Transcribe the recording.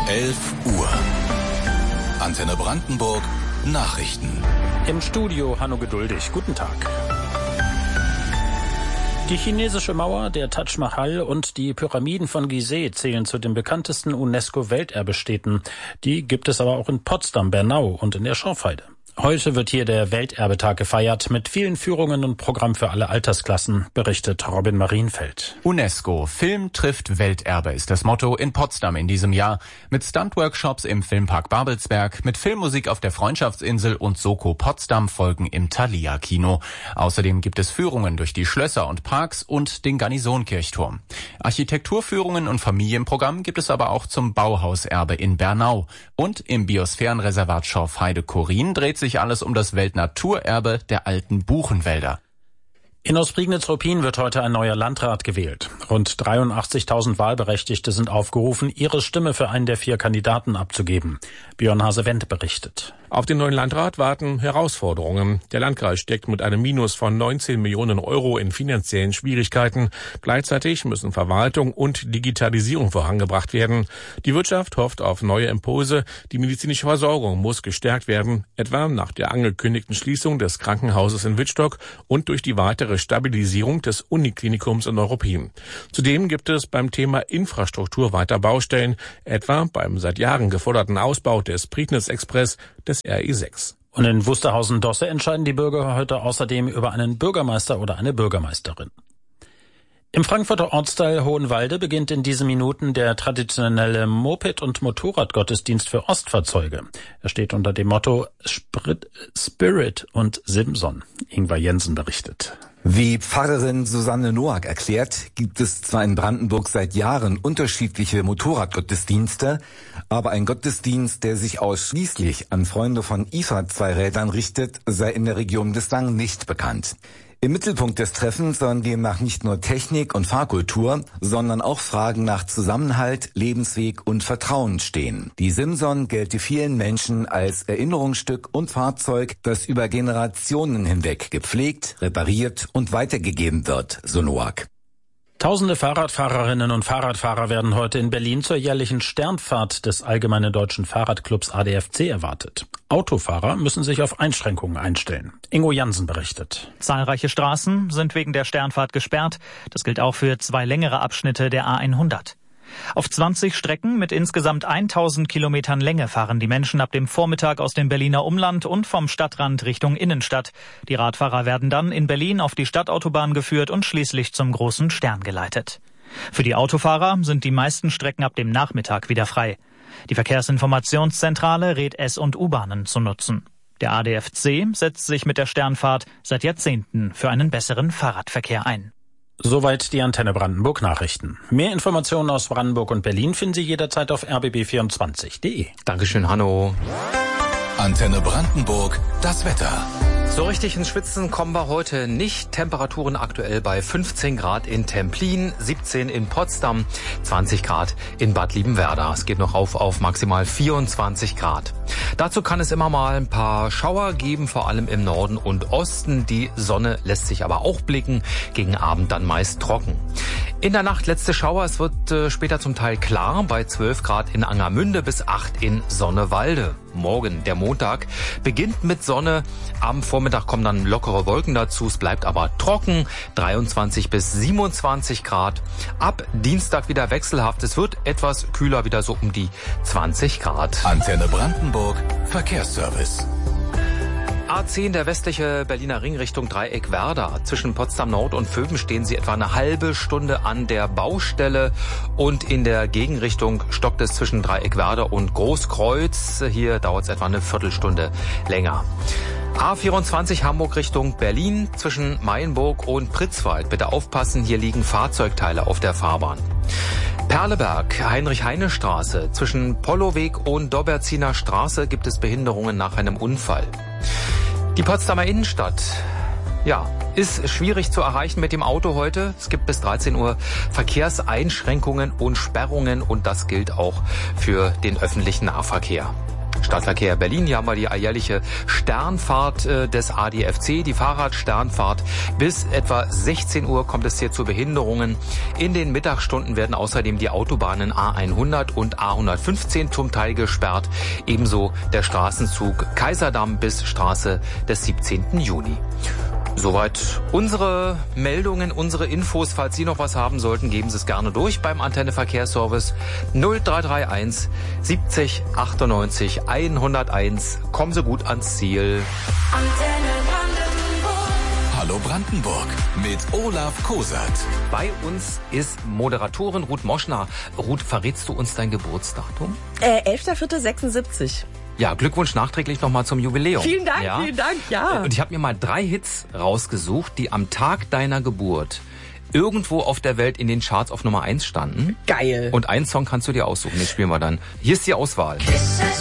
11 Uhr. Antenne Brandenburg, Nachrichten. Im Studio Hanno Geduldig. Guten Tag. Die chinesische Mauer, der Taj Mahal und die Pyramiden von Gizeh zählen zu den bekanntesten UNESCO-Welterbestätten. Die gibt es aber auch in Potsdam, Bernau und in der Schorfheide. Heute wird hier der Welterbetag gefeiert mit vielen Führungen und Programm für alle Altersklassen, berichtet Robin Marienfeld. UNESCO, Film trifft Welterbe ist das Motto in Potsdam in diesem Jahr. Mit Stunt-Workshops im Filmpark Babelsberg, mit Filmmusik auf der Freundschaftsinsel und Soko Potsdam folgen im Thalia-Kino. Außerdem gibt es Führungen durch die Schlösser und Parks und den Garnisonkirchturm. Architekturführungen und Familienprogramm gibt es aber auch zum Bauhauserbe in Bernau. Und im Biosphärenreservat Schorfheide-Chorin dreht sich alles um das Weltnaturerbe der alten Buchenwälder. In Ostprignitz-Ruppin wird heute ein neuer Landrat gewählt. Rund 83.000 Wahlberechtigte sind aufgerufen, ihre Stimme für einen der 4 Kandidaten abzugeben. Björn Hase-Wendt berichtet. Auf den neuen Landrat warten Herausforderungen. Der Landkreis steckt mit einem Minus von 19 Millionen Euro in finanziellen Schwierigkeiten. Gleichzeitig müssen Verwaltung und Digitalisierung vorangebracht werden. Die Wirtschaft hofft auf neue Impulse. Die medizinische Versorgung muss gestärkt werden, etwa nach der angekündigten Schließung des Krankenhauses in Wittstock und durch die weitere Stabilisierung des Uniklinikums in Neuruppin. Zudem gibt es beim Thema Infrastruktur weiter Baustellen, etwa beim seit Jahren geforderten Ausbau des Prignitz-Express, des RE6. Und in Wusterhausen-Dosse entscheiden die Bürger heute außerdem über einen Bürgermeister oder eine Bürgermeisterin. Im Frankfurter Ortsteil Hohenwalde beginnt in diesen Minuten der traditionelle Moped- und Motorradgottesdienst für Ostfahrzeuge. Er steht unter dem Motto Spirit und Simson. Ingvar Jensen berichtet. Wie Pfarrerin Susanne Noack erklärt, gibt es zwar in Brandenburg seit Jahren unterschiedliche Motorradgottesdienste, aber ein Gottesdienst, der sich ausschließlich an Freunde von IFA-Zweirädern richtet, sei in der Region bislang nicht bekannt. Im Mittelpunkt des Treffens sollen demnach nicht nur Technik und Fahrkultur, sondern auch Fragen nach Zusammenhalt, Lebensweg und Vertrauen stehen. Die Simson gelte vielen Menschen als Erinnerungsstück und Fahrzeug, das über Generationen hinweg gepflegt, repariert und weitergegeben wird, so Noack. Tausende Fahrradfahrerinnen und Fahrradfahrer werden heute in Berlin zur jährlichen Sternfahrt des Allgemeinen Deutschen Fahrradclubs ADFC erwartet. Autofahrer müssen sich auf Einschränkungen einstellen. Ingo Jansen berichtet. Zahlreiche Straßen sind wegen der Sternfahrt gesperrt. Das gilt auch für 2 längere Abschnitte der A100. Auf 20 Strecken mit insgesamt 1000 Kilometern Länge fahren die Menschen ab dem Vormittag aus dem Berliner Umland und vom Stadtrand Richtung Innenstadt. Die Radfahrer werden dann in Berlin auf die Stadtautobahn geführt und schließlich zum Großen Stern geleitet. Für die Autofahrer sind die meisten Strecken ab dem Nachmittag wieder frei. Die Verkehrsinformationszentrale rät S- und U-Bahnen zu nutzen. Der ADFC setzt sich mit der Sternfahrt seit Jahrzehnten für einen besseren Fahrradverkehr ein. Soweit die Antenne Brandenburg Nachrichten. Mehr Informationen aus Brandenburg und Berlin finden Sie jederzeit auf rbb24.de. Dankeschön, Hanno. Antenne Brandenburg, das Wetter. So richtig ins Schwitzen kommen wir heute nicht. Temperaturen aktuell bei 15 Grad in Templin, 17 in Potsdam, 20 Grad in Bad Liebenwerda. Es geht noch auf maximal 24 Grad. Dazu kann es immer mal ein paar Schauer geben, vor allem im Norden und Osten. Die Sonne lässt sich aber auch blicken, gegen Abend dann meist trocken. In der Nacht letzte Schauer, es wird später zum Teil klar, bei 12 Grad in Angermünde bis 8 in Sonnewalde. Morgen, der Montag, beginnt mit Sonne. Am Vormittag kommen dann lockere Wolken dazu. Es bleibt aber trocken, 23 bis 27 Grad. Ab Dienstag wieder wechselhaft. Es wird etwas kühler, wieder so um die 20 Grad. Antenne Brandenburg, Verkehrsservice. A10, der westliche Berliner Ring Richtung Dreieckwerder. Zwischen Potsdam Nord und Vöben stehen Sie etwa eine halbe Stunde an der Baustelle. Und in der Gegenrichtung stockt es zwischen Dreieckwerder und Großkreuz. Hier dauert es etwa eine Viertelstunde länger. A24 Hamburg Richtung Berlin zwischen Mayenburg und Pritzwalk. Bitte aufpassen, hier liegen Fahrzeugteile auf der Fahrbahn. Perleberg, Heinrich-Heine-Straße. Zwischen Polloweg und Doberziner Straße gibt es Behinderungen nach einem Unfall. Die Potsdamer Innenstadt, ist schwierig zu erreichen mit dem Auto heute. Es gibt bis 13 Uhr Verkehrseinschränkungen und Sperrungen und das gilt auch für den öffentlichen Nahverkehr. Stadtverkehr Berlin. Hier haben wir die alljährliche Sternfahrt des ADFC, die Fahrradsternfahrt. Bis etwa 16 Uhr kommt es hier zu Behinderungen. In den Mittagsstunden werden außerdem die Autobahnen A100 und A115 zum Teil gesperrt. Ebenso der Straßenzug Kaiserdamm bis Straße des 17. Juni. Soweit unsere Meldungen, unsere Infos. Falls Sie noch was haben sollten, geben Sie es gerne durch beim Antenne Verkehrsservice 0331 70 98 101. Kommen Sie gut ans Ziel. Antenne Brandenburg. Hallo Brandenburg mit Olaf Kosat. Bei uns ist Moderatorin Ruth Moschner. Ruth, verrätst du uns dein Geburtsdatum? 11.04.76. Ja, Glückwunsch nachträglich nochmal zum Jubiläum. Vielen Dank, ja. Und ich habe mir mal 3 Hits rausgesucht, die am Tag deiner Geburt irgendwo auf der Welt in den Charts auf Nummer 1 standen. Geil. Und einen Song kannst du dir aussuchen, den spielen wir dann. Hier ist die Auswahl.